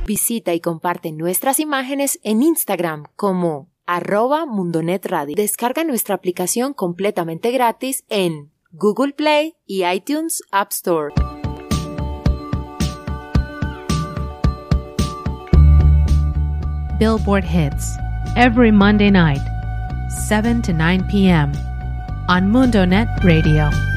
Visita y comparte nuestras imágenes en Instagram como @mundonetradio. Descarga nuestra aplicación completamente gratis en Google Play y iTunes App Store. Billboard Hits, every Monday night, 7 to 9 p.m. on MundoNet Radio.